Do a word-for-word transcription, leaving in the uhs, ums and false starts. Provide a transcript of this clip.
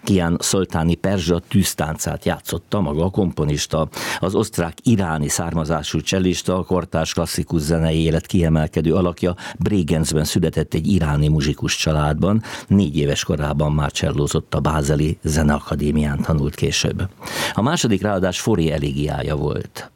Kian Szoltáni perzsa tűztáncát játszotta maga a komponista. Az osztrák-iráni származású csellista, a kortárs klasszikus zenei élet kiemelkedő alakja Bregenzben született egy iráni muzsikus családban, négy éves korában már csellózott, a Bázeli Zeneakadémián tanult később. A második ráadás Fauré elégiája volt.